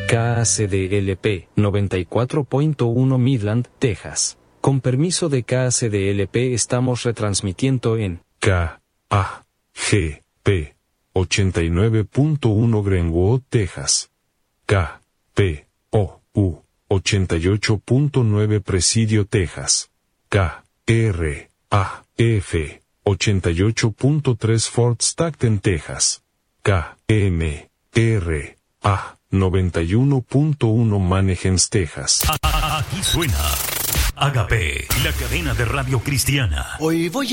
KACDLP 94.1 Midland, Texas. Con permiso de KACDLP estamos retransmitiendo en KAGP 89.1 Greenwood, Texas. KPOU 88.9 Presidio, Texas. KRAF 88.3 Fort Stockton, Texas. KMRA 91.1 Mannheim, Texas. Aquí suena Agape, la cadena de radio cristiana. Hoy voy